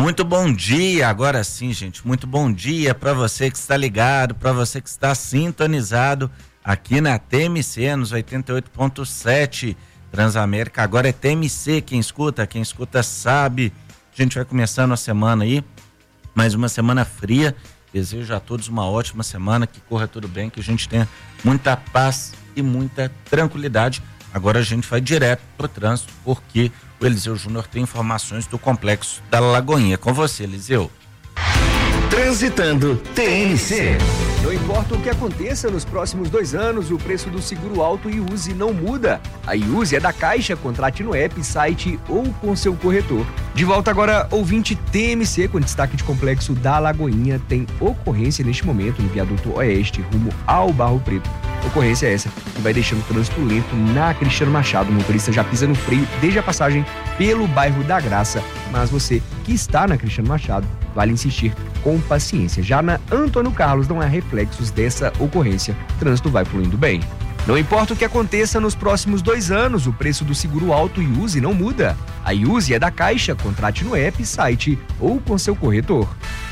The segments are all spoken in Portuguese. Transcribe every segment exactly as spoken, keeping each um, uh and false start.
Muito bom dia, agora sim, gente, muito bom dia para você que está ligado, para você que está sintonizado aqui na T M C, nos oitenta e oito ponto sete, Transamérica. Agora é T M C, quem escuta, quem escuta sabe. A gente vai começando a semana aí, mais uma semana fria. Desejo a todos uma ótima semana, que corra tudo bem, que a gente tenha muita paz e muita tranquilidade. Agora a gente vai direto pro trânsito, porque o Eliseu Júnior tem informações do Complexo da Lagoinha. Com você, Eliseu. Transitando T M C. Não importa o que aconteça nos próximos dois anos, o preço do seguro auto Iuse não muda. A Iuse é da Caixa, contrate no app, site ou com seu corretor. De volta agora, ouvinte T M C, com destaque de Complexo da Lagoinha, tem ocorrência neste momento no viaduto oeste, rumo ao Barro Preto. Ocorrência essa que vai deixando o trânsito lento na Cristiano Machado. O motorista já pisa no freio desde a passagem pelo bairro da Graça. Mas você que está na Cristiano Machado, vale insistir com paciência. Já na Antônio Carlos não há reflexos dessa ocorrência. O trânsito vai fluindo bem. Não importa o que aconteça nos próximos dois anos, o preço do seguro auto Iuse não muda. A Iuse é da Caixa, contrate no app, site ou com seu corretor.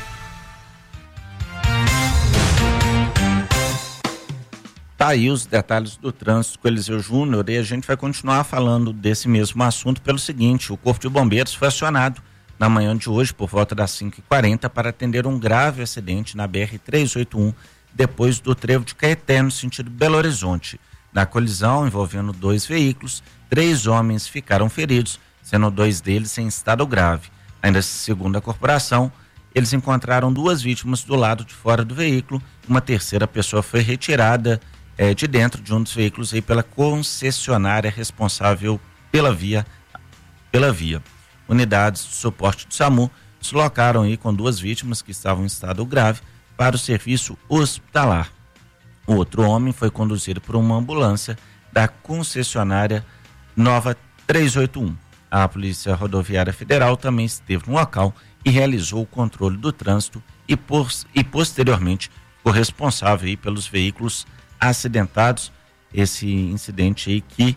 Tá aí os detalhes do trânsito com o Eliseu Júnior, e a gente vai continuar falando desse mesmo assunto pelo seguinte: o Corpo de Bombeiros foi acionado na manhã de hoje por volta das cinco e quarenta para atender um grave acidente na B R trezentos e oitenta e um depois do trevo de Caeté, no sentido Belo Horizonte. Na colisão envolvendo dois veículos, três homens ficaram feridos, sendo dois deles em estado grave. Ainda segundo a corporação, eles encontraram duas vítimas do lado de fora do veículo. Uma terceira pessoa foi retirada É, de dentro de um dos veículos aí pela concessionária responsável pela via, pela via. Unidades de suporte do SAMU deslocaram aí com duas vítimas que estavam em estado grave para o serviço hospitalar. O outro homem foi conduzido por uma ambulância da concessionária Nova trezentos e oitenta e um. A Polícia Rodoviária Federal também esteve no local e realizou o controle do trânsito e, por, e posteriormente ficou responsável aí pelos veículos acidentados. Esse incidente aí que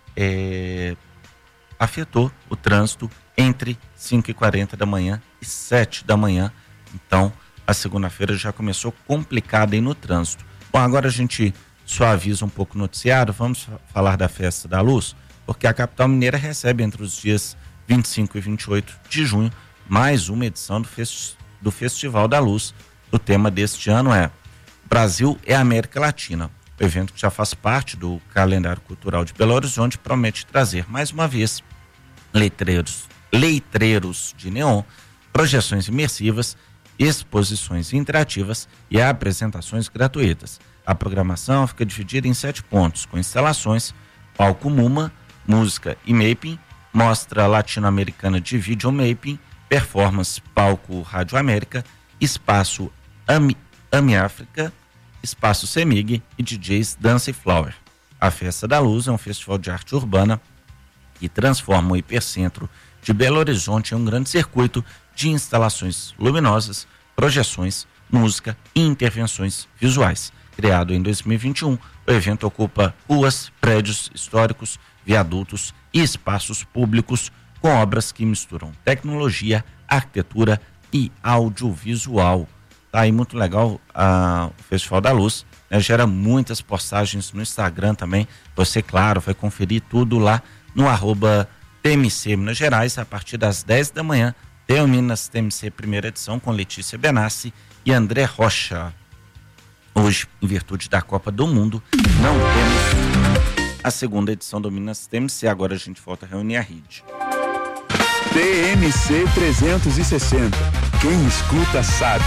é, afetou o trânsito entre cinco e quarenta da manhã e sete da manhã. Então, a segunda-feira já começou complicada aí no trânsito. Bom, agora a gente suaviza um pouco o noticiário. Vamos falar da Festa da Luz, porque a capital mineira recebe entre os dias vinte e cinco e vinte e oito de junho mais uma edição do, fest... do Festival da Luz. O tema deste ano é Brasil é América Latina. O evento, que já faz parte do calendário cultural de Belo Horizonte, promete trazer mais uma vez letreiros, letreiros de neon, projeções imersivas, exposições interativas e apresentações gratuitas. A programação fica dividida em sete pontos, com instalações, palco MUMA, música e mapping, mostra latino-americana de videomapping, performance palco Rádio América, espaço Ami Ami África, Espaço Semig e D Js Dance Flower. A Festa da Luz é um festival de arte urbana que transforma o hipercentro de Belo Horizonte em um grande circuito de instalações luminosas, projeções, música e intervenções visuais. Criado em dois mil e vinte e um, o evento ocupa ruas, prédios históricos, viadutos e espaços públicos com obras que misturam tecnologia, arquitetura e audiovisual. Tá aí muito legal uh, o Festival da Luz, né? Gera muitas postagens no Instagram também. Você, claro, vai conferir tudo lá no arroba T M C Minas Gerais. A partir das dez da manhã tem o Minas T M C primeira edição com Letícia Benassi e André Rocha. Hoje, em virtude da Copa do Mundo, não temos a segunda edição do Minas T M C. Agora a gente volta a reunir a rede. T M C trezentos e sessenta. Quem escuta sabe.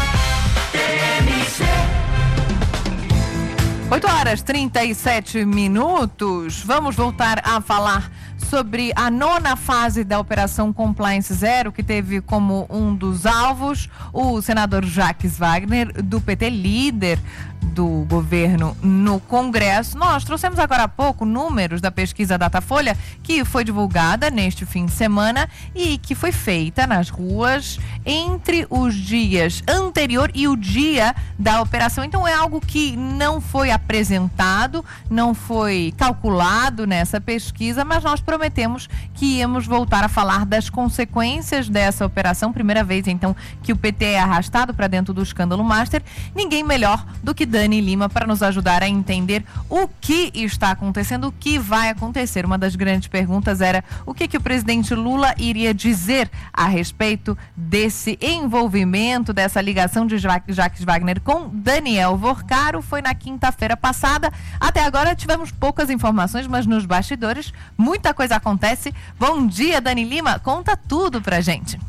oito horas e trinta e sete minutos. Vamos voltar a falar sobre a nona fase da Operação Compliance Zero, que teve como um dos alvos o senador Jacques Wagner, do P T, líder do governo no Congresso. Nós trouxemos agora há pouco números da pesquisa Datafolha, que foi divulgada neste fim de semana e que foi feita nas ruas entre os dias anterior e o dia da operação. Então é algo que não foi apresentado, não foi calculado nessa pesquisa, mas nós prometemos que íamos voltar a falar das consequências dessa operação. Primeira vez, então, que o P T é arrastado para dentro do escândalo Master. Ninguém melhor do que Dani Lima para nos ajudar a entender o que está acontecendo, o que vai acontecer. Uma das grandes perguntas era o que, que o presidente Lula iria dizer a respeito desse envolvimento, dessa ligação de Jacques Wagner com Daniel Vorcaro. Foi na quinta-feira passada. Até agora tivemos poucas informações, mas nos bastidores muita coisa acontece. Bom dia, Dani Lima, conta tudo pra gente.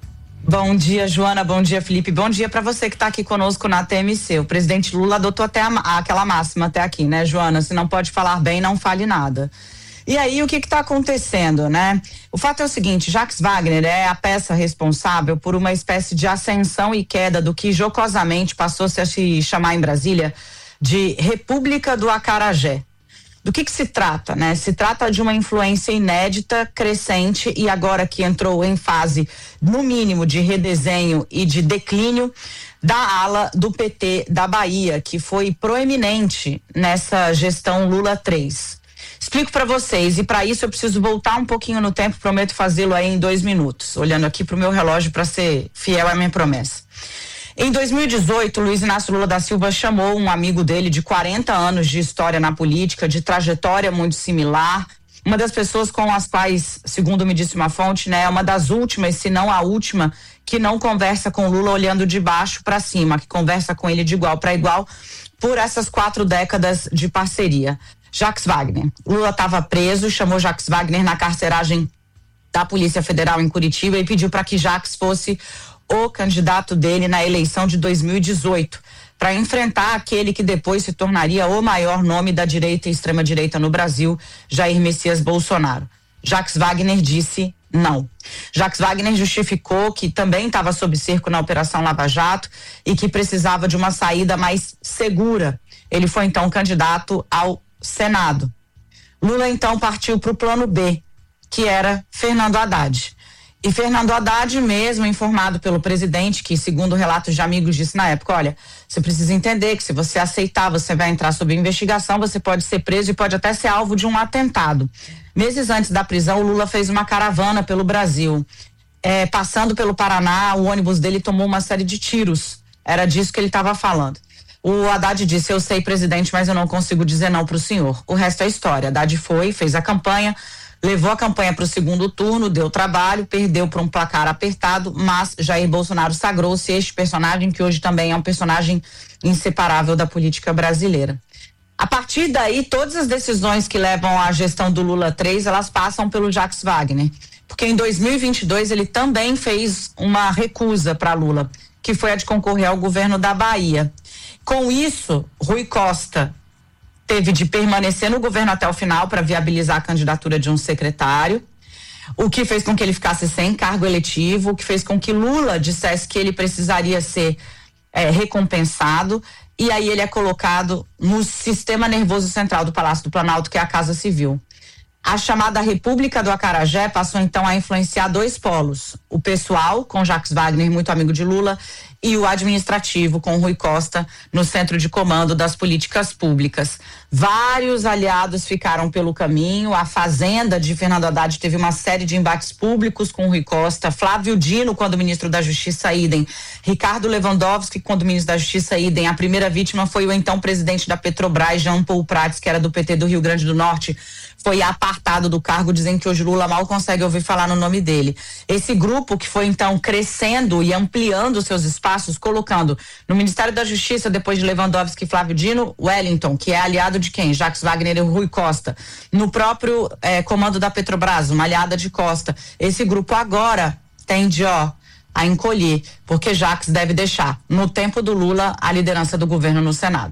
Bom dia, Joana, bom dia, Felipe, bom dia para você que está aqui conosco na T M C. O presidente Lula adotou até a, aquela máxima até aqui, né, Joana? Se não pode falar bem, não fale nada. E aí, o que está acontecendo, né? O fato é o seguinte, Jacques Wagner é a peça responsável por uma espécie de ascensão e queda do que jocosamente passou-se a se chamar em Brasília de República do Acarajé. Do que que se trata, né? Se trata de uma influência inédita, crescente e agora que entrou em fase, no mínimo, de redesenho e de declínio da ala do P T da Bahia, que foi proeminente nessa gestão Lula três. Explico para vocês e para isso eu preciso voltar um pouquinho no tempo, prometo fazê-lo aí em dois minutos, olhando aqui para o meu relógio para ser fiel à minha promessa. Em dois mil e dezoito, Luiz Inácio Lula da Silva chamou um amigo dele de quarenta anos de história na política, de trajetória muito similar, uma das pessoas com as quais, segundo me disse uma fonte, né, é uma das últimas, se não a última, que não conversa com Lula olhando de baixo para cima, que conversa com ele de igual para igual por essas quatro décadas de parceria. Jacques Wagner. Lula estava preso, chamou Jacques Wagner na carceragem da Polícia Federal em Curitiba e pediu para que Jacques fosse o candidato dele na eleição de dois mil e dezoito, para enfrentar aquele que depois se tornaria o maior nome da direita e extrema-direita no Brasil, Jair Messias Bolsonaro. Jacques Wagner disse não. Jacques Wagner justificou que também estava sob cerco na Operação Lava Jato e que precisava de uma saída mais segura. Ele foi então candidato ao Senado. Lula então partiu para o plano B, que era Fernando Haddad. E Fernando Haddad mesmo, informado pelo presidente, que segundo relatos de amigos disse na época, olha, você precisa entender que se você aceitar, você vai entrar sob investigação, você pode ser preso e pode até ser alvo de um atentado. Meses antes da prisão, o Lula fez uma caravana pelo Brasil. É, passando pelo Paraná, o ônibus dele tomou uma série de tiros. Era disso que ele estava falando. O Haddad disse, eu sei, presidente, mas eu não consigo dizer não para o senhor. O resto é história. Haddad foi, fez a campanha, levou a campanha para o segundo turno, deu trabalho, perdeu por um placar apertado, mas Jair Bolsonaro sagrou-se este personagem, que hoje também é um personagem inseparável da política brasileira. A partir daí, todas as decisões que levam à gestão do Lula três, elas passam pelo Jacques Wagner. Porque em dois mil e vinte e dois ele também fez uma recusa para Lula, que foi a de concorrer ao governo da Bahia. Com isso, Rui Costa teve de permanecer no governo até o final para viabilizar a candidatura de um secretário, o que fez com que ele ficasse sem cargo eletivo, o que fez com que Lula dissesse que ele precisaria ser é, recompensado, e aí ele é colocado no sistema nervoso central do Palácio do Planalto, que é a Casa Civil. A chamada República do Acarajé passou então a influenciar dois polos, o pessoal, com Jacques Wagner, muito amigo de Lula, e o administrativo, com Rui Costa, no centro de comando das políticas públicas. Vários aliados ficaram pelo caminho, a Fazenda de Fernando Haddad teve uma série de embates públicos com Rui Costa, Flávio Dino, quando ministro da Justiça, idem, Ricardo Lewandowski, quando ministro da Justiça, idem. A primeira vítima foi o então presidente da Petrobras, Jean Paul Prats, que era do P T do Rio Grande do Norte, foi apartado do cargo, dizendo que hoje Lula mal consegue ouvir falar no nome dele. Esse grupo que foi então crescendo e ampliando seus espaços, colocando no Ministério da Justiça, depois de Lewandowski e Flávio Dino, Wellington, que é aliado de quem? Jacques Wagner e Rui Costa. No próprio eh, comando da Petrobras, uma aliada de Costa. Esse grupo agora tende, ó, a encolher, porque Jacques deve deixar, no tempo do Lula, a liderança do governo no Senado.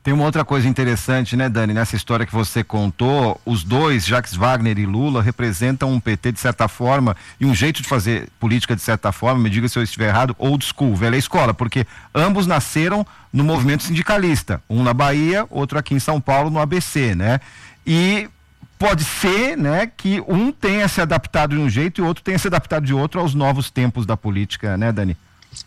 Tem uma outra coisa interessante, né, Dani, nessa história que você contou, os dois, Jacques Wagner e Lula, representam um P T de certa forma e um jeito de fazer política de certa forma, me diga se eu estiver errado, old school, velha escola, porque ambos nasceram no movimento sindicalista, um na Bahia, outro aqui em São Paulo, no A B C, né? E pode ser, né, que um tenha se adaptado de um jeito e o outro tenha se adaptado de outro aos novos tempos da política, né, Dani?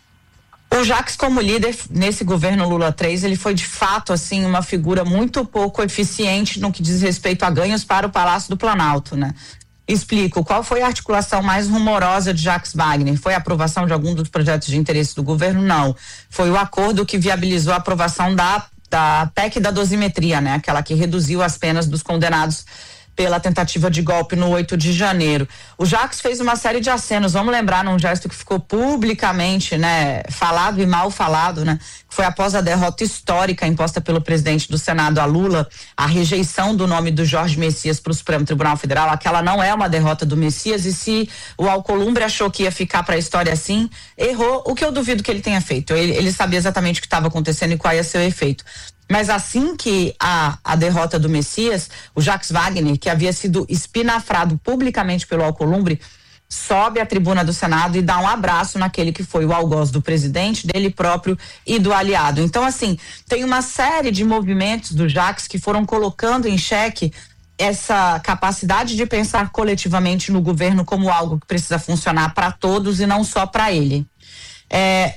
O Jacques, como líder nesse governo Lula três, ele foi de fato assim uma figura muito pouco eficiente no que diz respeito a ganhos para o Palácio do Planalto, né? Explico, qual foi a articulação mais rumorosa de Jacques Wagner? Foi a aprovação de algum dos projetos de interesse do governo? Não. Foi o acordo que viabilizou a aprovação da, da P E C da dosimetria, né? Aquela que reduziu as penas dos condenados pela tentativa de golpe no oito de janeiro. O Jacques fez uma série de acenos, vamos lembrar num gesto que ficou publicamente, né, falado e mal falado, né, que foi após a derrota histórica imposta pelo presidente do Senado, a Lula, a rejeição do nome do Jorge Messias para o Supremo Tribunal Federal. Aquela não é uma derrota do Messias, e se o Alcolumbre achou que ia ficar para a história assim, errou, o que eu duvido que ele tenha feito. Ele, ele sabia exatamente o que estava acontecendo e qual ia ser o efeito. Mas assim que a, a derrota do Messias, o Jacques Wagner, que havia sido espinafrado publicamente pelo Alcolumbre, sobe à tribuna do Senado e dá um abraço naquele que foi o algoz do presidente, dele próprio e do aliado. Então, assim, tem uma série de movimentos do Jacques que foram colocando em xeque essa capacidade de pensar coletivamente no governo como algo que precisa funcionar para todos e não só para ele. É,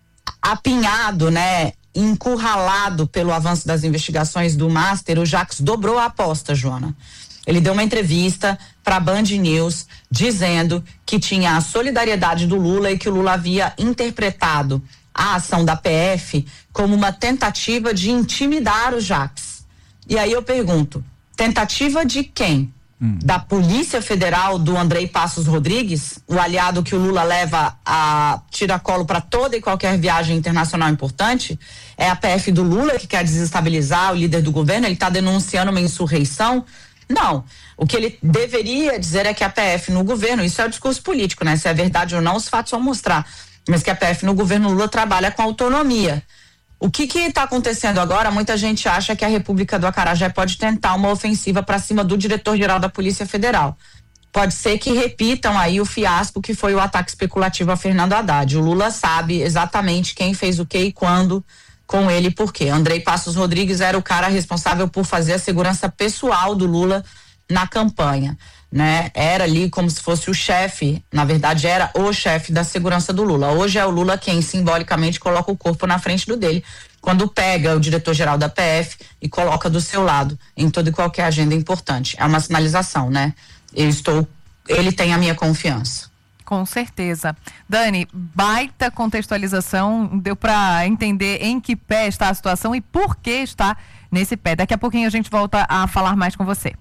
apinhado, né? Encurralado pelo avanço das investigações do Master, o Jacques dobrou a aposta, Joana. Ele deu uma entrevista para a Band News dizendo que tinha a solidariedade do Lula e que o Lula havia interpretado a ação da P F como uma tentativa de intimidar o Jacques. E aí eu pergunto, tentativa de quem? Hum. Da Polícia Federal do Andrei Passos Rodrigues, o aliado que o Lula leva a tiracolo para toda e qualquer viagem internacional importante? É a P F do Lula que quer desestabilizar o líder do governo? Ele está denunciando uma insurreição? Não. O que ele deveria dizer é que a P F no governo, isso é o discurso político, né? Se é verdade ou não, os fatos vão mostrar. Mas que a P F no governo Lula trabalha com autonomia. O que que está acontecendo agora? Muita gente acha que a República do Acarajé pode tentar uma ofensiva para cima do diretor-geral da Polícia Federal. Pode ser que repitam aí o fiasco que foi o ataque especulativo a Fernando Haddad. O Lula sabe exatamente quem fez o que e quando com ele e por quê. Andrei Passos Rodrigues era o cara responsável por fazer a segurança pessoal do Lula na campanha, né? Era ali como se fosse o chefe, na verdade era o chefe da segurança do Lula. Hoje é o Lula quem simbolicamente coloca o corpo na frente do dele, quando pega o diretor-geral da P F e coloca do seu lado em toda e qualquer agenda importante. É uma sinalização, né? Eu estou, ele tem a minha confiança. Com certeza. Dani, baita contextualização, deu para entender em que pé está a situação e por que está nesse pé. Daqui a pouquinho a gente volta a falar mais com você.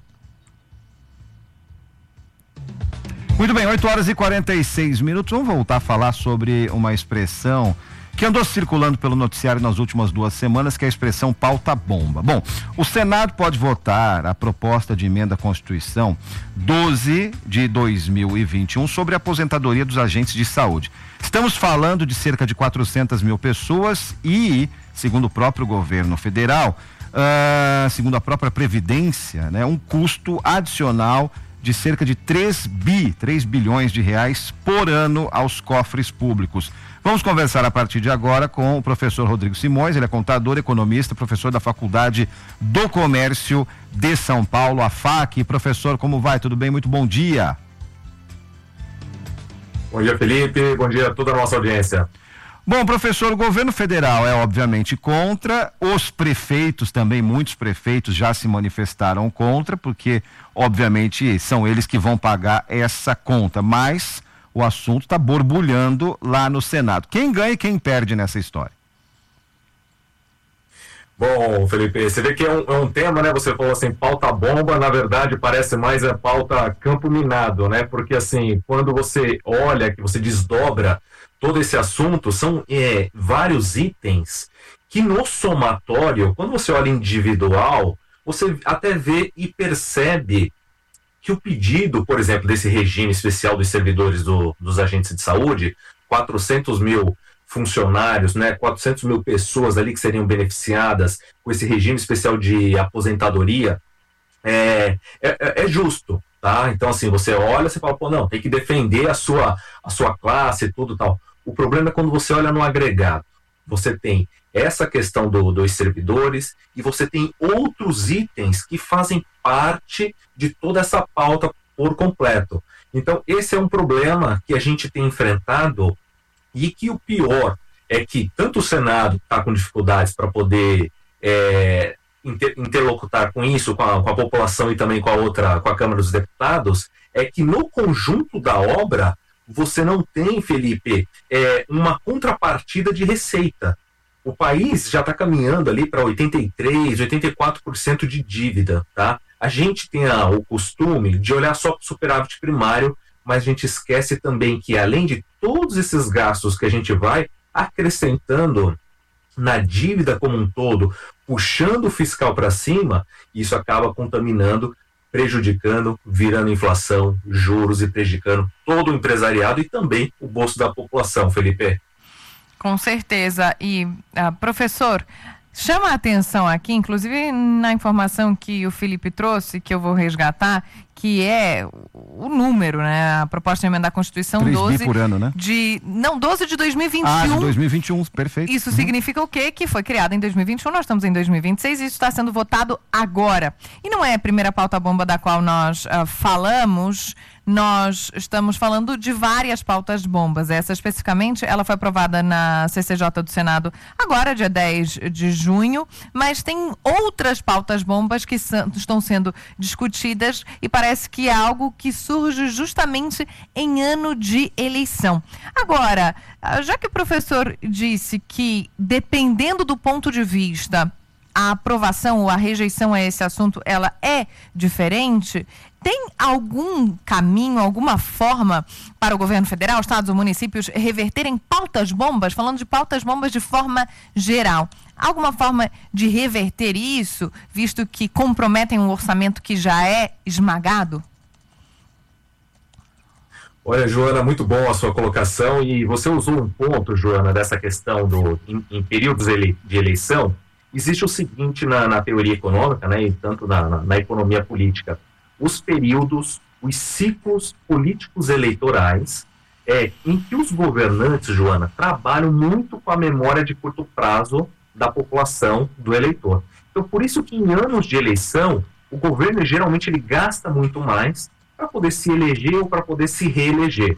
Muito bem, oito horas e quarenta e seis minutos. Vamos voltar a falar sobre uma expressão que andou circulando pelo noticiário nas últimas duas semanas, que é a expressão pauta-bomba. Bom, o Senado pode votar a proposta de emenda à Constituição doze de dois mil e vinte e um sobre a aposentadoria dos agentes de saúde. Estamos falando de cerca de quatrocentas mil pessoas e, segundo o próprio governo federal, uh, segundo a própria Previdência, né, um custo adicional de cerca de três bilhões de reais por ano aos cofres públicos. Vamos conversar a partir de agora com o professor Rodrigo Simões, ele é contador, economista, professor da Faculdade do Comércio de São Paulo, a F A C. Professor, como vai? Tudo bem? Muito bom dia. Bom dia, Felipe. Bom dia a toda a nossa audiência. Bom, professor, o governo federal é obviamente contra, os prefeitos também, muitos prefeitos já se manifestaram contra, porque obviamente são eles que vão pagar essa conta, mas o assunto está borbulhando lá no Senado. Quem ganha e quem perde nessa história? Bom, Felipe, você vê que é um, é um tema, né? Você falou assim, pauta bomba, na verdade parece mais a pauta campo minado, né? Porque assim, quando você olha, que você desdobra todo esse assunto, são é, vários itens que no somatório, quando você olha individual, você até vê e percebe que o pedido, por exemplo, desse regime especial dos servidores do, dos agentes de saúde, quatrocentos mil funcionários, né, quatrocentas mil pessoas ali que seriam beneficiadas com esse regime especial de aposentadoria, é, é, é justo, tá? Então, assim, você olha, você fala, pô, não, tem que defender a sua, a sua classe e tudo tal. O problema é quando você olha no agregado. Você tem essa questão do, dos servidores e você tem outros itens que fazem parte de toda essa pauta por completo. Então, esse é um problema que a gente tem enfrentado e que o pior é que tanto o Senado está com dificuldades para poder é, inter, interlocutar com isso, com a, com a população e também com a outra, com a Câmara dos Deputados, é que no conjunto da obra você não tem, Felipe, é, uma contrapartida de receita. O país já está caminhando ali para oitenta e três por cento, oitenta e quatro por cento de dívida, tá? A gente tem a, o costume de olhar só para o superávit primário, mas a gente esquece também que, além de todos esses gastos que a gente vai acrescentando na dívida como um todo, puxando o fiscal para cima, isso acaba contaminando, prejudicando, virando inflação, juros e prejudicando todo o empresariado e também o bolso da população, Felipe. Com certeza. E, uh, professor, chama a atenção aqui, inclusive na informação que o Felipe trouxe, que eu vou resgatar, que é o número, né? A proposta de emenda à Constituição doze por ano, né? de não doze de dois mil e vinte e um. Ah, de dois mil e vinte e um, perfeito. Isso uhum. significa o quê? Que foi criada em dois mil e vinte e um, nós estamos em dois mil e vinte e seis e isso está sendo votado agora. E não é a primeira pauta bomba da qual nós uh, falamos. Nós estamos falando de várias pautas bombas. Essa especificamente, ela foi aprovada na C C J do Senado agora, dia dez de junho, mas tem outras pautas bombas que são, estão sendo discutidas e parece que é algo que surge justamente em ano de eleição. Agora, já que o professor disse que, dependendo do ponto de vista, a aprovação ou a rejeição a esse assunto, ela é diferente, tem algum caminho, alguma forma para o governo federal, estados ou municípios reverterem pautas bombas, falando de pautas bombas de forma geral? Alguma forma de reverter isso, visto que comprometem um orçamento que já é esmagado? Olha, Joana, muito bom a sua colocação e você usou um ponto, Joana, dessa questão do, em, em períodos ele, de eleição. Existe o seguinte na, na teoria econômica, né, e tanto na, na, na economia política, os períodos, os ciclos políticos eleitorais, é, em que os governantes, Joana, trabalham muito com a memória de curto prazo da população, do eleitor. Então, por isso que em anos de eleição, o governo geralmente ele gasta muito mais para poder se eleger ou para poder se reeleger.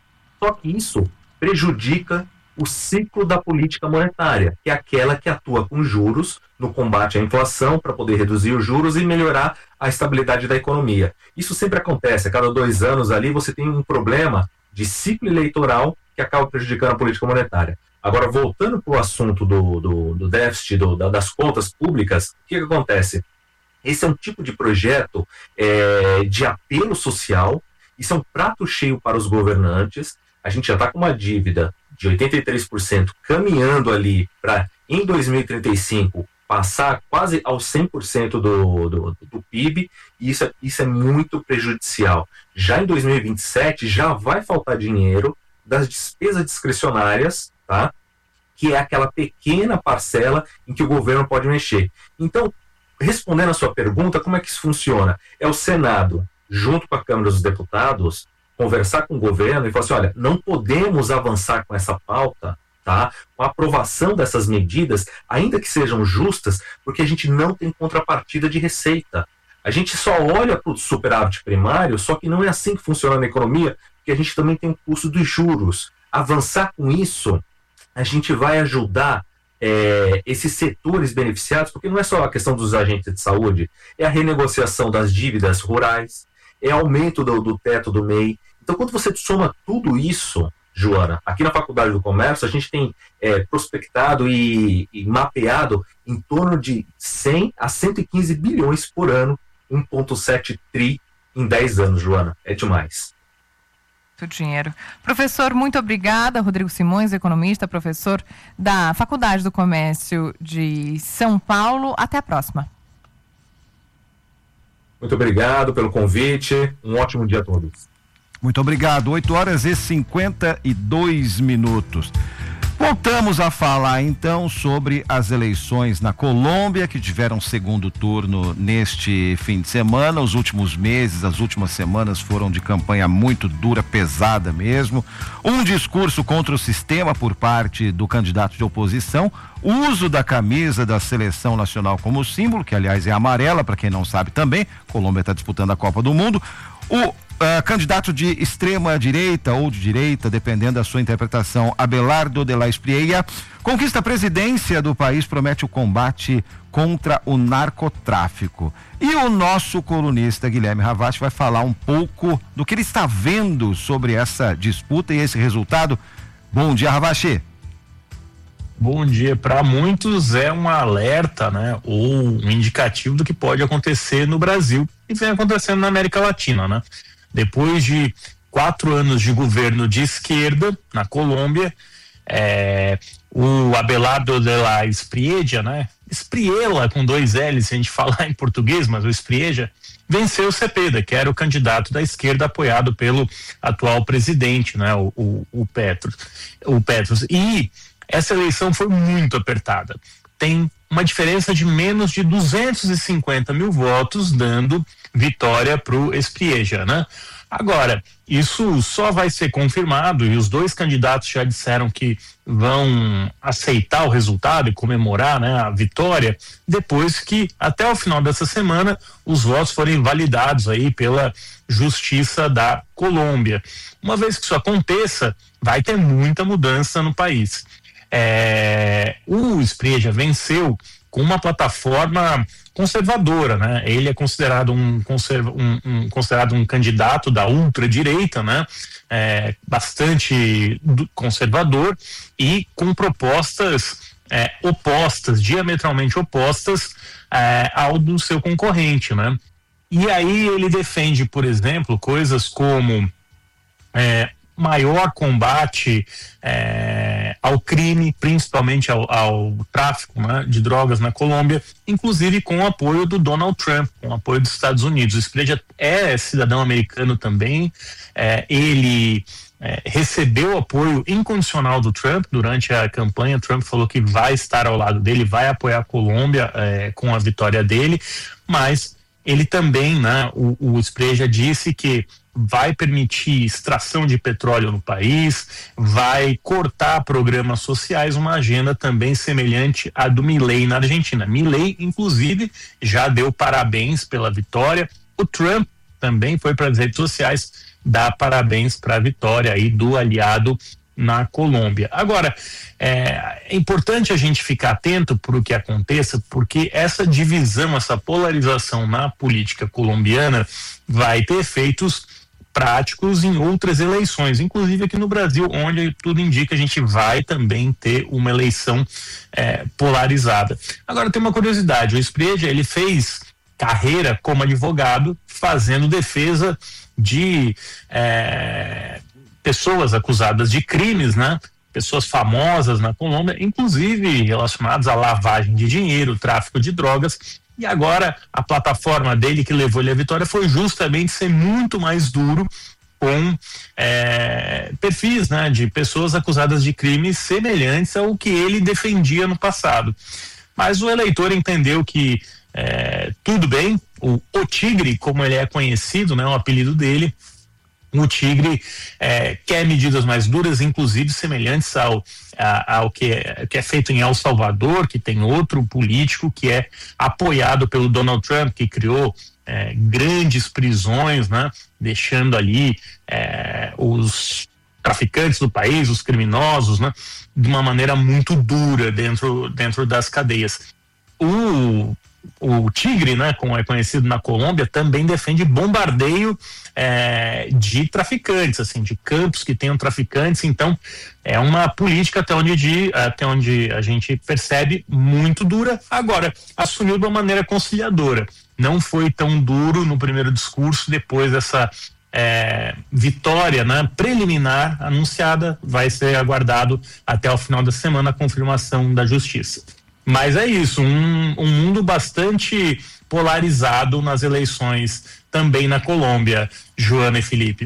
Só que isso prejudica o ciclo da política monetária, que é aquela que atua com juros no combate à inflação para poder reduzir os juros e melhorar a estabilidade da economia. Isso sempre acontece, a cada dois anos ali você tem um problema de ciclo eleitoral que acaba prejudicando a política monetária. Agora, voltando para o assunto do, do, do déficit, do, das contas públicas, o que, que acontece? Esse é um tipo de projeto é, de apelo social, isso é um prato cheio para os governantes. A gente já está com uma dívida de oitenta e três por cento caminhando ali para, em dois mil e trinta e cinco, passar quase aos cem por cento do, do, do P I B, e isso é, isso é muito prejudicial. Já em dois mil e vinte e sete, já vai faltar dinheiro das despesas discricionárias, tá? Que é aquela pequena parcela em que o governo pode mexer. Então, respondendo a sua pergunta, como é que isso funciona? É o Senado, junto com a Câmara dos Deputados, conversar com o governo e falar assim, olha, não podemos avançar com essa pauta, tá? Com a aprovação dessas medidas, ainda que sejam justas, porque a gente não tem contrapartida de receita. A gente só olha para o superávit primário, só que não é assim que funciona na economia, porque a gente também tem o custo dos juros. Avançar com isso, a gente vai ajudar é, esses setores beneficiados, porque não é só a questão dos agentes de saúde, é a renegociação das dívidas rurais, é aumento do, do teto do M E I. Então, quando você soma tudo isso, Joana, aqui na Faculdade do Comércio, a gente tem é, prospectado e, e mapeado em torno de cem a cento e quinze bilhões por ano, um vírgula sete tri em dez anos, Joana. É demais. Muito dinheiro. Professor, muito obrigada. Rodrigo Simões, economista, professor da Faculdade do Comércio de São Paulo. Até a próxima. Muito obrigado pelo convite. Um ótimo dia a todos. Muito obrigado. oito horas e cinquenta e dois minutos. Voltamos a falar então sobre as eleições na Colômbia, que tiveram segundo turno neste fim de semana. Os últimos meses, as últimas semanas foram de campanha muito dura, pesada mesmo. Um discurso contra o sistema por parte do candidato de oposição, uso da camisa da seleção nacional como símbolo, que aliás é amarela, para quem não sabe também. Colômbia está disputando a Copa do Mundo. O Uh, candidato de extrema direita ou de direita, dependendo da sua interpretação, Abelardo de la Espriella, conquista a presidência do país, promete o combate contra o narcotráfico. E o nosso colunista Guilherme Ravache vai falar um pouco do que ele está vendo sobre essa disputa e esse resultado. Bom dia, Ravache. Bom dia. Para muitos é um alerta, né, ou um indicativo do que pode acontecer no Brasil e vem acontecendo na América Latina, né? Depois de quatro anos de governo de esquerda na Colômbia, é, o Abelardo de la Espriella, né? Espriella com dois L's, se a gente falar em português, mas o Espriella venceu o Cepeda, que era o candidato da esquerda apoiado pelo atual presidente, né? O, o, o Petros, o Petros. E essa eleição foi muito apertada. Tem uma diferença de menos de duzentos e cinquenta mil votos, dando vitória para o Espriella, né? Agora, isso só vai ser confirmado, e os dois candidatos já disseram que vão aceitar o resultado e comemorar, né, a vitória, depois que, até o final dessa semana, os votos forem validados aí pela Justiça da Colômbia. Uma vez que isso aconteça, vai ter muita mudança no país. É, o Espriella venceu com uma plataforma conservadora, né? Ele é considerado um, conserva, um, um, considerado um candidato da ultradireita, né? É, bastante conservador e com propostas é, opostas, diametralmente opostas é, ao do seu concorrente, né? E aí ele defende, por exemplo, coisas como é, maior combate é, ao crime, principalmente ao, ao tráfico, né, de drogas na Colômbia, inclusive com o apoio do Donald Trump, com o apoio dos Estados Unidos. O Espriella é cidadão americano também, é, ele é, recebeu apoio incondicional do Trump durante a campanha. Trump falou que vai estar ao lado dele, vai apoiar a Colômbia é, com a vitória dele, mas ele também, né, o, o Espriella disse que vai permitir extração de petróleo no país, vai cortar programas sociais, uma agenda também semelhante à do Milei na Argentina. Milei, inclusive, já deu parabéns pela vitória. O Trump também foi para as redes sociais dar parabéns para a vitória aí do aliado na Colômbia. Agora, é, é importante a gente ficar atento para o que aconteça, porque essa divisão, essa polarização na política colombiana vai ter efeitos práticos em outras eleições, inclusive aqui no Brasil, onde tudo indica a gente vai também ter uma eleição é, polarizada. Agora tem uma curiosidade, o Espriella, ele fez carreira como advogado, fazendo defesa de é, pessoas acusadas de crimes, né? Pessoas famosas na Colômbia, inclusive relacionadas à lavagem de dinheiro, tráfico de drogas. E agora a plataforma dele que levou ele à vitória foi justamente ser muito mais duro com é, perfis, né, de pessoas acusadas de crimes semelhantes ao que ele defendia no passado. Mas o eleitor entendeu que é, tudo bem, o, o Tigre, como ele é conhecido, né, o apelido dele, o Tigre é, quer medidas mais duras, inclusive semelhantes ao, a, ao que é, que é feito em El Salvador, que tem outro político que é apoiado pelo Donald Trump, que criou é, grandes prisões, né, deixando ali é, os traficantes do país, os criminosos, né, de uma maneira muito dura dentro, dentro das cadeias. O O Tigre, né, como é conhecido na Colômbia, também defende bombardeio é, de traficantes, assim, de campos que tenham traficantes. Então, é uma política até onde, de, até onde a gente percebe muito dura. Agora, assumiu de uma maneira conciliadora. Não foi tão duro no primeiro discurso, depois dessa é, vitória, né, preliminar anunciada, vai ser aguardado até o final da semana a confirmação da justiça. Mas é isso, um, um mundo bastante polarizado nas eleições também na Colômbia, Joana e Felipe.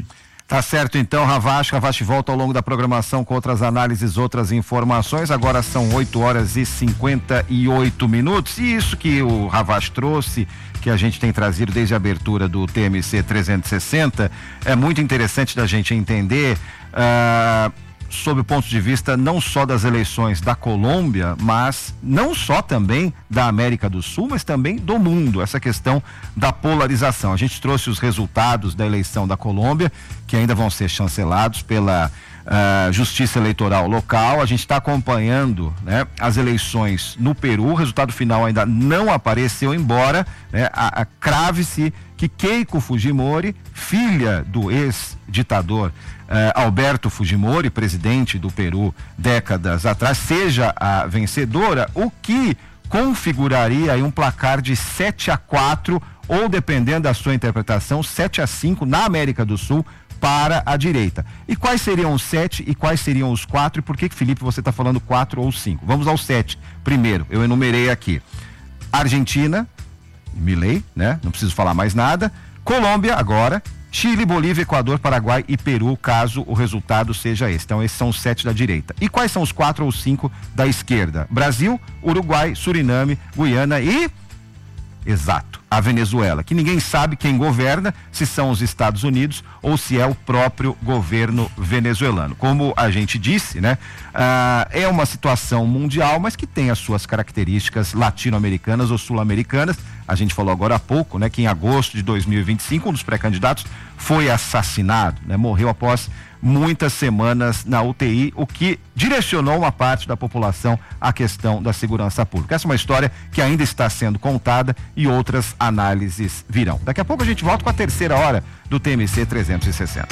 Tá certo então, Ravache. Ravache volta ao longo da programação com outras análises, outras informações. Agora são oito horas e cinquenta e oito minutos. E isso que o Ravache trouxe, que a gente tem trazido desde a abertura do T M C trezentos e sessenta, é muito interessante da gente entender, uh, sob o ponto de vista não só das eleições da Colômbia, mas não só também da América do Sul, mas também do mundo, essa questão da polarização. A gente trouxe os resultados da eleição da Colômbia, que ainda vão ser chancelados pela uh, Justiça Eleitoral local. A gente está acompanhando, né, as eleições no Peru. O resultado final ainda não apareceu, embora, né, a, a crave-se que Keiko Fujimori, filha do ex-ditador Uh, Alberto Fujimori, presidente do Peru décadas atrás, seja a vencedora, o que configuraria aí um placar de sete a quatro, ou dependendo da sua interpretação, sete a cinco na América do Sul para a direita. E quais seriam os sete e quais seriam os quatro? E por que, que Felipe, você está falando quatro ou cinco? Vamos ao sete. Primeiro, eu enumerei aqui: Argentina, Milei, né? Não preciso falar mais nada. Colômbia agora, Chile, Bolívia, Equador, Paraguai e Peru, caso o resultado seja esse. Então, esses são os sete da direita. E quais são os quatro ou cinco da esquerda? Brasil, Uruguai, Suriname, Guiana e... Exato, a Venezuela, que ninguém sabe quem governa, se são os Estados Unidos ou se é o próprio governo venezuelano. Como a gente disse, né? Ah, é uma situação mundial, mas que tem as suas características latino-americanas ou sul-americanas. A gente falou agora há pouco, né, que em agosto de dois mil e vinte e cinco, um dos pré-candidatos foi assassinado, né? Morreu após muitas semanas na U T I, o que direcionou uma parte da população à questão da segurança pública. Essa é uma história que ainda está sendo contada e outras análises virão. Daqui a pouco a gente volta com a terceira hora do T M C trezentos e sessenta.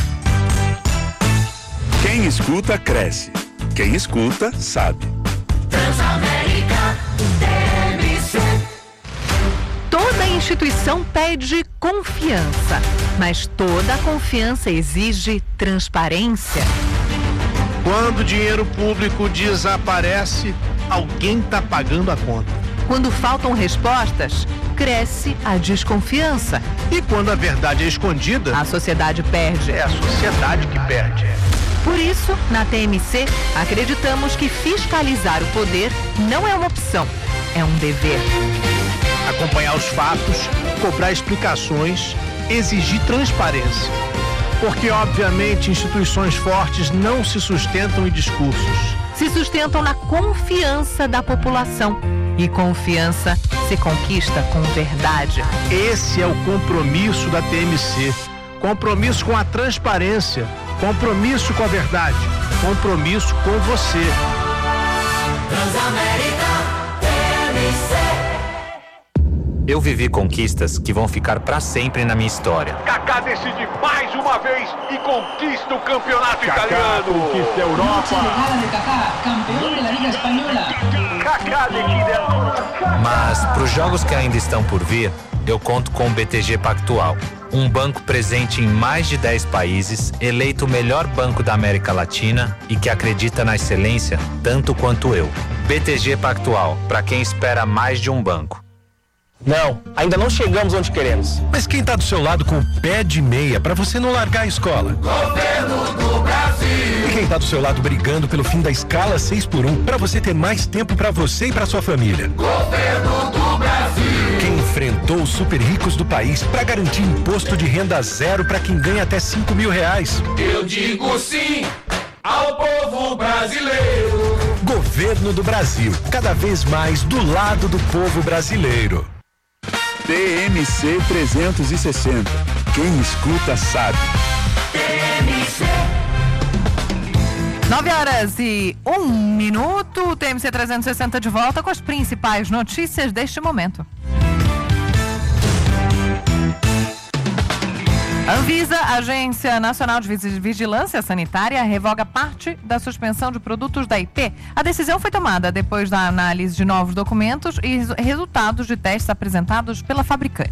Quem escuta, cresce. Quem escuta, sabe. Transamérica, T M C. Toda instituição pede confiança, mas toda confiança exige transparência. Quando o dinheiro público desaparece, alguém está pagando a conta. Quando faltam respostas, cresce a desconfiança. E quando a verdade é escondida, a sociedade perde. É a sociedade que perde. Por isso, na T M C, acreditamos que fiscalizar o poder não é uma opção, é um dever. Acompanhar os fatos, cobrar explicações, exigir transparência. Porque, obviamente, instituições fortes não se sustentam em discursos. Se sustentam na confiança da população. E confiança se conquista com verdade. Esse é o compromisso da T M C. Compromisso com a transparência. Compromisso com a verdade. Compromisso com você. Transamérica, T M C. Eu vivi conquistas que vão ficar para sempre na minha história. Kaká decide mais uma vez e conquista o campeonato Kaká italiano. Conquista a Europa. Kaká, campeão da Liga Espanhola. Kaká decide. Mas para os jogos que ainda estão por vir, eu conto com o B T G Pactual, um banco presente em mais de dez países, eleito o melhor banco da América Latina e que acredita na excelência tanto quanto eu. B T G Pactual, para quem espera mais de um banco. Não, ainda não chegamos onde queremos. Mas quem tá do seu lado com o pé de meia pra você não largar a escola? Governo do Brasil. E quem tá do seu lado brigando pelo fim da escala seis por um pra você ter mais tempo pra você e pra sua família? Governo do Brasil. Quem enfrentou os super ricos do país pra garantir imposto de renda zero pra quem ganha até cinco mil reais? Eu digo sim ao povo brasileiro. Governo do Brasil, cada vez mais do lado do povo brasileiro. T M C trezentos e sessenta. Quem escuta sabe. T M C. nove horas e um minuto, T M C trezentos e sessenta de volta com as principais notícias deste momento. Anvisa, Agência Nacional de Vigilância Sanitária, revoga parte da suspensão de produtos da I P. A decisão foi tomada depois da análise de novos documentos e resultados de testes apresentados pela fabricante.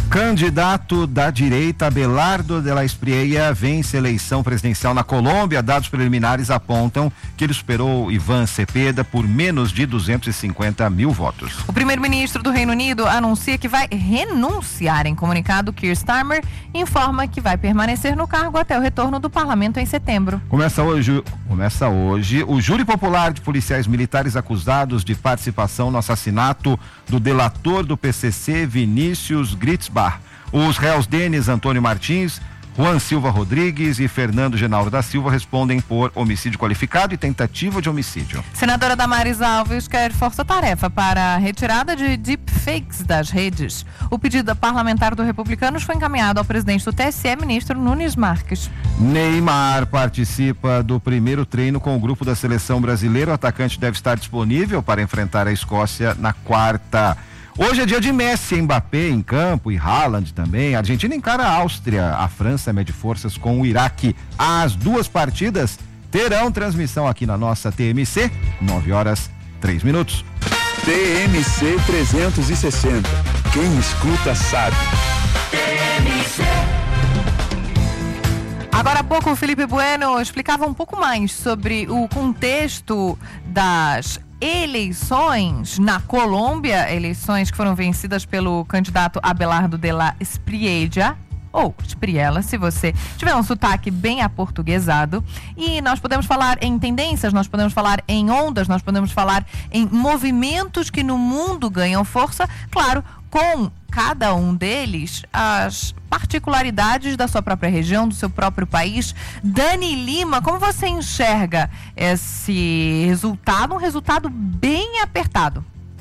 Candidato da direita Abelardo de la Espriella vence eleição presidencial na Colômbia. Dados preliminares apontam que ele superou Ivan Cepeda por menos de duzentos e cinquenta mil votos. O primeiro-ministro do Reino Unido anuncia que vai renunciar. Em comunicado, Keir Starmer informa que vai permanecer no cargo até o retorno do parlamento em setembro. Começa hoje, começa hoje o júri popular de policiais militares acusados de participação no assassinato do delator do P C C, Vinícius Gritzbach. Os réus Denis Antônio Martins, Juan Silva Rodrigues e Fernando Genaldo da Silva respondem por homicídio qualificado e tentativa de homicídio. Senadora Damares Alves quer força-tarefa para a retirada de deepfakes das redes. O pedido parlamentar do Republicanos foi encaminhado ao presidente do T S E, ministro Nunes Marques. Neymar participa do primeiro treino com o grupo da seleção brasileira. O atacante deve estar disponível para enfrentar a Escócia na quarta. Hoje é dia de Messi, Mbappé em campo e Haaland também. A Argentina encara a Áustria. A França mede forças com o Iraque. As duas partidas terão transmissão aqui na nossa T M C, nove horas, três minutos. T M C trezentos e sessenta. Quem escuta sabe. T M C. Agora há pouco o Felipe Bueno explicava um pouco mais sobre o contexto das eleições na Colômbia, eleições que foram vencidas pelo candidato Abelardo de la Espriella, ou Espriella, se você tiver um sotaque bem aportuguesado. E nós podemos falar em tendências, nós podemos falar em ondas, nós podemos falar em movimentos que no mundo ganham força, claro, com cada um deles as particularidades da sua própria região, do seu próprio país. Dani Lima, como você enxerga esse resultado? Um resultado bem apertado.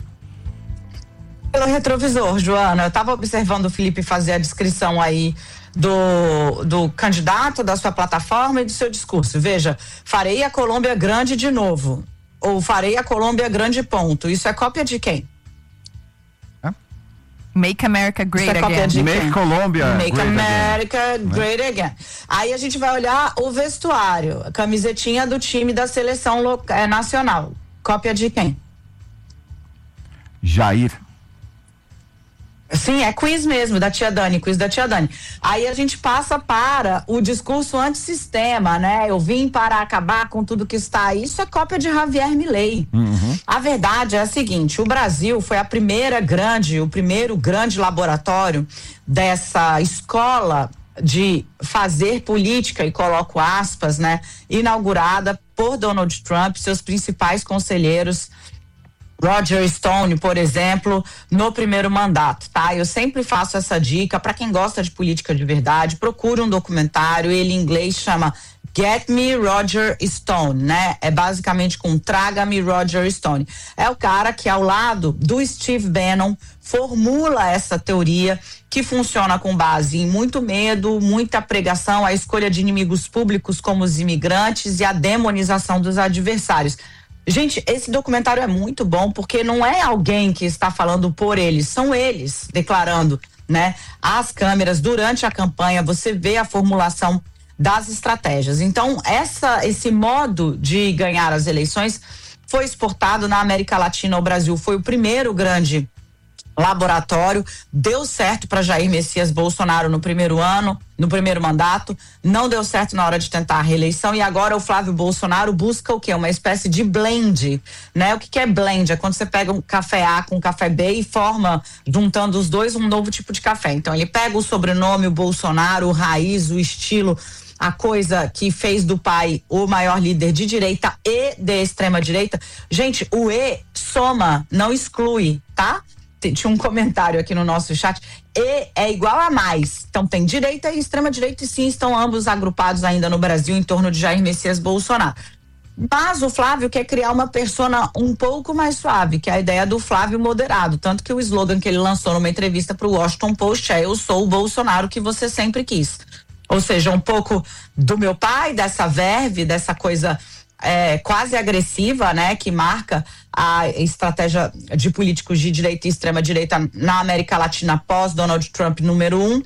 Pelo retrovisor, Joana, eu estava observando o Felipe fazer a descrição aí do, do candidato, da sua plataforma e do seu discurso. Veja, farei a Colômbia grande de novo, ou farei a Colômbia grande ponto. Isso é cópia de quem? Make America Great Again. Make Colômbia Make Great America again. Great Again. Aí a gente vai olhar o vestuário, a camisetinha do time da seleção loca- é, nacional. Cópia de quem? Jair. Sim, é quiz mesmo, da tia Dani, quiz da tia Dani. Aí a gente passa para o discurso antissistema, né? Eu vim para acabar com tudo que está aí. Isso é cópia de Javier Milei. Uhum. A verdade é a seguinte, o Brasil foi a primeira grande, o primeiro grande laboratório dessa escola de fazer política, e coloco aspas, né? Inaugurada por Donald Trump, seus principais conselheiros, Roger Stone, por exemplo, no primeiro mandato, tá? Eu sempre faço essa dica para quem gosta de política de verdade, procura um documentário, ele em inglês chama Get Me Roger Stone, né? É basicamente com Traga-me Roger Stone. É o cara que ao lado do Steve Bannon formula essa teoria que funciona com base em muito medo, muita pregação, a escolha de inimigos públicos como os imigrantes e a demonização dos adversários. Gente, esse documentário é muito bom porque não é alguém que está falando por eles, são eles declarando, né? As câmeras durante a campanha, você vê a formulação das estratégias. Então, essa, esse modo de ganhar as eleições foi exportado na América Latina. O Brasil foi o primeiro grande laboratório, deu certo para Jair Messias Bolsonaro no primeiro ano, no primeiro mandato, não deu certo na hora de tentar a reeleição e agora o Flávio Bolsonaro busca o quê? Uma espécie de blend, né? O que que é blend? É quando você pega um café A com um café B e forma, juntando os dois, um novo tipo de café. Então ele pega o sobrenome, o Bolsonaro, o raiz, o estilo, a coisa que fez do pai o maior líder de direita e de extrema direita. Gente, o E soma, não exclui, tá? Tinha um comentário aqui no nosso chat, E é igual a mais, então tem direita e extrema direita e sim, estão ambos agrupados ainda no Brasil em torno de Jair Messias Bolsonaro. Mas o Flávio quer criar uma persona um pouco mais suave, que é a ideia do Flávio moderado, tanto que o slogan que ele lançou numa entrevista para o Washington Post é: eu sou o Bolsonaro que você sempre quis. Ou seja, um pouco do meu pai, dessa verve, dessa coisa É, quase agressiva, né, que marca a estratégia de políticos de direita e extrema direita na América Latina após Donald Trump número um,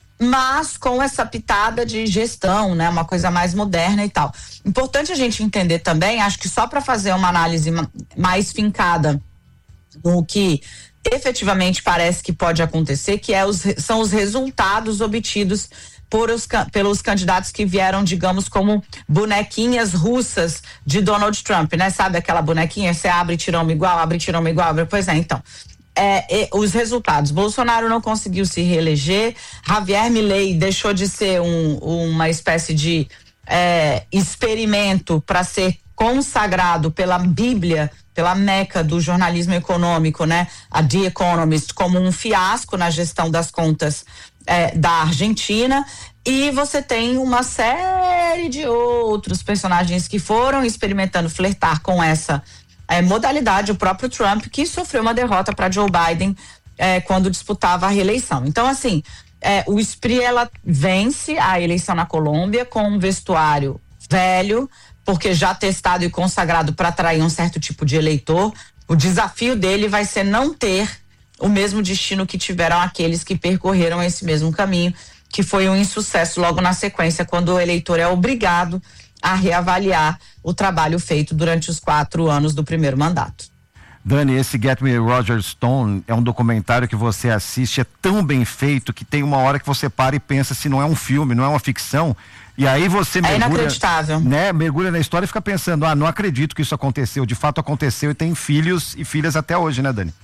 mas com essa pitada de gestão, né, uma coisa mais moderna e tal. Importante a gente entender também, acho que só para fazer uma análise mais fincada no que efetivamente parece que pode acontecer, que é os, são os resultados obtidos por os, pelos candidatos que vieram, digamos, como bonequinhas russas de Donald Trump, né? Sabe aquela bonequinha, você abre e tira uma igual, abre e tira uma igual, abre... pois é, então... É, é, os resultados, Bolsonaro não conseguiu se reeleger, Javier Milei deixou de ser um, uma espécie de é, experimento para ser consagrado pela Bíblia, pela meca do jornalismo econômico, né, a The Economist, como um fiasco na gestão das contas é, da Argentina. E você tem uma série de outros personagens que foram experimentando flertar com essa É, modalidade, o próprio Trump, que sofreu uma derrota para Joe Biden é, quando disputava a reeleição. Então, assim, é, o S P R I, ela vence a eleição na Colômbia com um vestuário velho, porque já testado e consagrado para atrair um certo tipo de eleitor. O desafio dele vai ser não ter o mesmo destino que tiveram aqueles que percorreram esse mesmo caminho, que foi um insucesso logo na sequência, quando o eleitor é obrigado a reavaliar o trabalho feito durante os quatro anos do primeiro mandato. Dani, esse Get Me Roger Stone é um documentário que você assiste, é tão bem feito que tem uma hora que você para e pensa se não é um filme, não é uma ficção, e aí você mergulha, é inacreditável, né, mergulha na história e fica pensando, ah, não acredito que isso aconteceu, de fato aconteceu e tem filhos e filhas até hoje, né, Dani?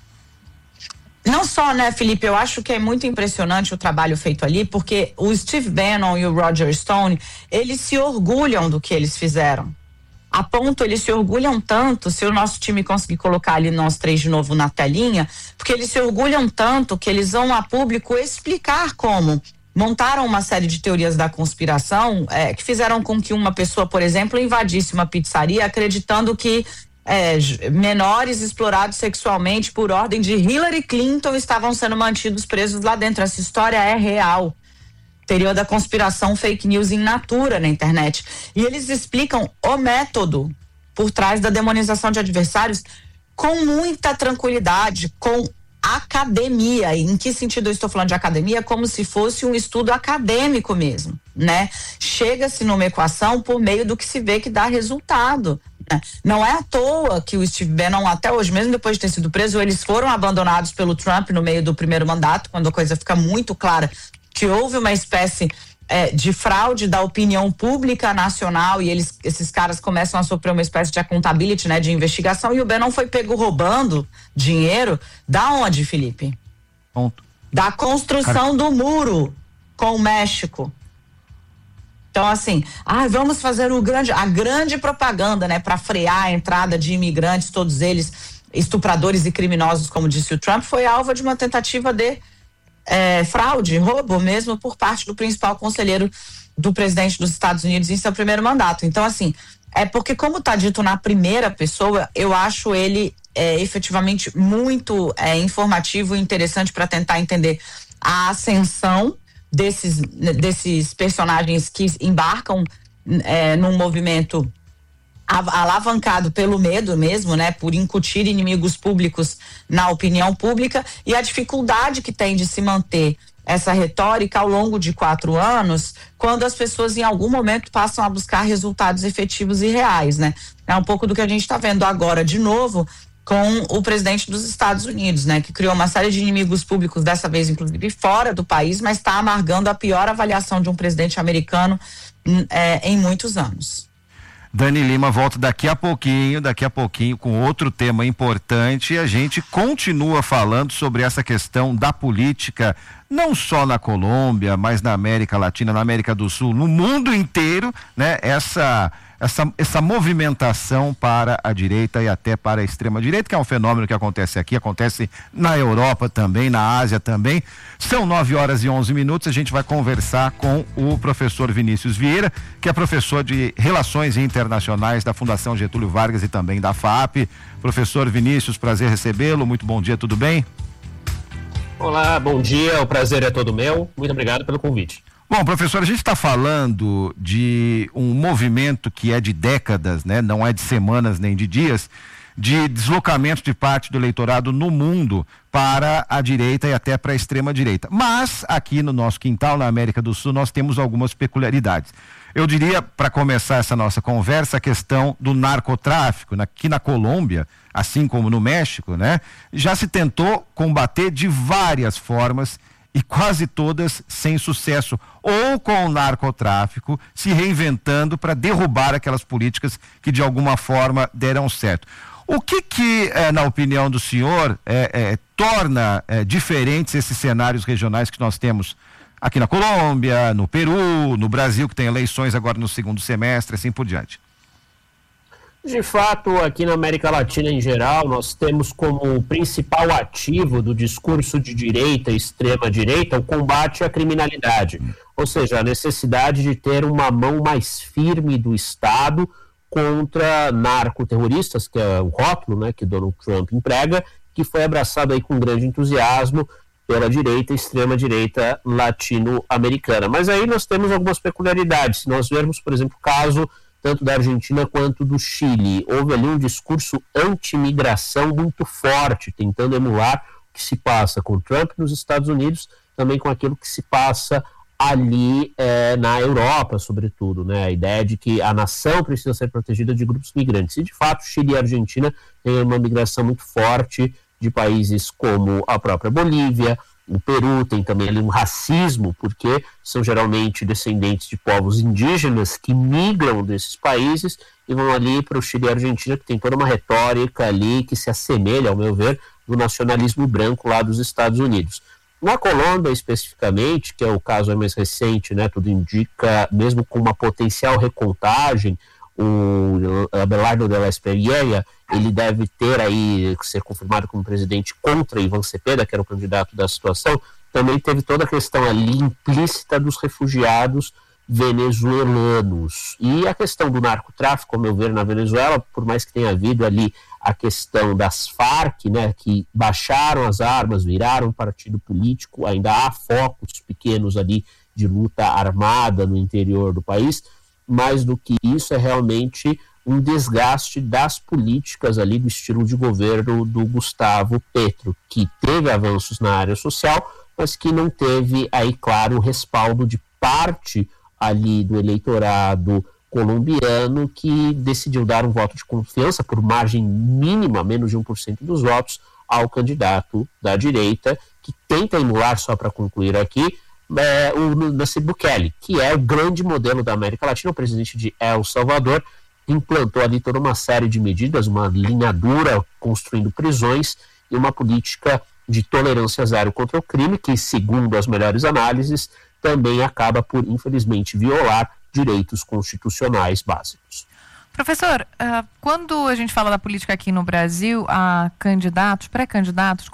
Não só, né, Felipe, eu acho que é muito impressionante o trabalho feito ali, porque o Steve Bannon e o Roger Stone, eles se orgulham do que eles fizeram. A ponto, eles se orgulham tanto, se o nosso time conseguir colocar ali nós três de novo na telinha, porque eles se orgulham tanto que eles vão a público explicar como montaram uma série de teorias da conspiração é, que fizeram com que uma pessoa, por exemplo, invadisse uma pizzaria acreditando que É, menores explorados sexualmente por ordem de Hillary Clinton estavam sendo mantidos presos lá dentro. Essa história é real. Teoria da conspiração, fake news in natura na internet. E eles explicam o método por trás da demonização de adversários com muita tranquilidade, com academia. E em que sentido eu estou falando de academia? Como se fosse um estudo acadêmico mesmo, né? Chega-se numa equação por meio do que se vê que dá resultado. Não é à toa que o Steve Bannon, até hoje, mesmo depois de ter sido preso, eles foram abandonados pelo Trump no meio do primeiro mandato, quando a coisa fica muito clara que houve uma espécie é, de fraude da opinião pública nacional, e eles, esses caras começam a sofrer uma espécie de accountability, né, de investigação, e o Bannon foi pego roubando dinheiro. Da onde, Felipe? Ponto. Da construção Cara... do muro com o México. Então, assim, ah, vamos fazer o grande, a grande propaganda, né, para frear a entrada de imigrantes, todos eles estupradores e criminosos, como disse o Trump, foi alvo de uma tentativa de é, fraude, roubo mesmo, por parte do principal conselheiro do presidente dos Estados Unidos em seu primeiro mandato. Então, assim, é porque, como está dito na primeira pessoa, eu acho ele é, efetivamente muito é, informativo e interessante para tentar entender a ascensão desses, desses personagens que embarcam é, num movimento alavancado pelo medo mesmo, né, por incutir inimigos públicos na opinião pública, e a dificuldade que tem de se manter essa retórica ao longo de quatro anos, quando as pessoas em algum momento passam a buscar resultados efetivos e reais, né? É um pouco do que a gente está vendo agora de novo com o presidente dos Estados Unidos, né, que criou uma série de inimigos públicos, dessa vez inclusive fora do país, mas está amargando a pior avaliação de um presidente americano é, em muitos anos. Dani Lima volta daqui a pouquinho, daqui a pouquinho com outro tema importante, e a gente continua falando sobre essa questão da política, não só na Colômbia, mas na América Latina, na América do Sul, no mundo inteiro, né? Essa Essa, essa movimentação para a direita e até para a extrema direita, que é um fenômeno que acontece aqui, acontece na Europa também, na Ásia também. São nove horas e onze minutos, a gente vai conversar com o professor Vinícius Vieira, que é professor de Relações Internacionais da Fundação Getúlio Vargas e também da F A P. Professor Vinícius, prazer recebê-lo, muito bom dia, tudo bem? Olá, bom dia, o prazer é todo meu, muito obrigado pelo convite. Bom, professor, a gente está falando de um movimento que é de décadas, né? Não é de semanas nem de dias, de deslocamento de parte do eleitorado no mundo para a direita e até para a extrema direita. Mas aqui no nosso quintal, na América do Sul, nós temos algumas peculiaridades. Eu diria, para começar essa nossa conversa, a questão do narcotráfico. Aqui na Colômbia, assim como no México, né, já se tentou combater de várias formas e quase todas sem sucesso, ou com o narcotráfico se reinventando para derrubar aquelas políticas que de alguma forma deram certo. O que que, eh, na opinião do senhor, eh, eh, torna eh, diferentes esses cenários regionais que nós temos aqui na Colômbia, no Peru, no Brasil, que tem eleições agora no segundo semestre, assim por diante? De fato, aqui na América Latina em geral, nós temos como principal ativo do discurso de direita e extrema-direita o combate à criminalidade, ou seja, a necessidade de ter uma mão mais firme do Estado contra narcoterroristas, que é o rótulo, né, que Donald Trump emprega, que foi abraçado aí com grande entusiasmo pela direita e extrema-direita latino-americana. Mas aí nós temos algumas peculiaridades. Se nós vermos, por exemplo, o caso tanto da Argentina quanto do Chile, houve ali um discurso anti-imigração muito forte, tentando emular o que se passa com Trump nos Estados Unidos, também com aquilo que se passa ali eh, na Europa, sobretudo, né? A ideia de que a nação precisa ser protegida de grupos migrantes. E, de fato, Chile e Argentina têm uma migração muito forte de países como a própria Bolívia. O Peru tem também ali um racismo, porque são geralmente descendentes de povos indígenas que migram desses países e vão ali para o Chile e a Argentina, que tem toda uma retórica ali que se assemelha, ao meu ver, do nacionalismo branco lá dos Estados Unidos. Na Colômbia, especificamente, que é o caso mais recente, né, tudo indica, mesmo com uma potencial recontagem, o Abelardo de la Espriella, ele deve ter aí, ser confirmado como presidente contra Ivan Cepeda, que era o candidato da situação. Também teve toda a questão ali implícita dos refugiados venezuelanos. E a questão do narcotráfico, ao meu ver, na Venezuela, por mais que tenha havido ali a questão das Farc, né, que baixaram as armas, viraram um partido político, ainda há focos pequenos ali de luta armada no interior do país. Mais do que isso, é realmente um desgaste das políticas ali do estilo de governo do Gustavo Petro, que teve avanços na área social, mas que não teve aí, claro, o respaldo de parte ali do eleitorado colombiano, que decidiu dar um voto de confiança por margem mínima, menos de um por cento dos votos, ao candidato da direita, que tenta emular, só para concluir aqui, É, o Nayib Bukele, que é o grande modelo da América Latina, o presidente de El Salvador, implantou ali toda uma série de medidas, uma linha dura, construindo prisões e uma política de tolerância zero contra o crime, que, segundo as melhores análises, também acaba por, infelizmente, violar direitos constitucionais básicos. Professor, uh, quando a gente fala da política aqui no Brasil, há candidatos, pré-candidatos